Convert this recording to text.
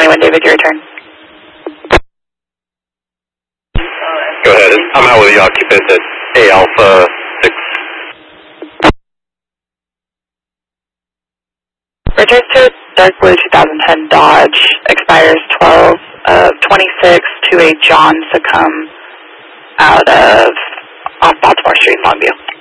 21 David, your return. Go ahead. I'm out with the occupant at A Alpha 6. Returns to dark blue 2010 Dodge, expires 12/26 to a John Succumb out of off Baltimore Street, Longview.